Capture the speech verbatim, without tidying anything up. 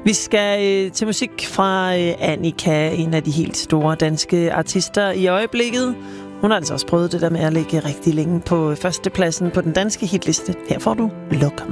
Vi skal øh, til musik fra øh, Annika, en af de helt store danske artister i øjeblikket. Hun har altså også prøvet det der med at ligge rigtig længe på førstepladsen på den danske hitliste. Her får du Luk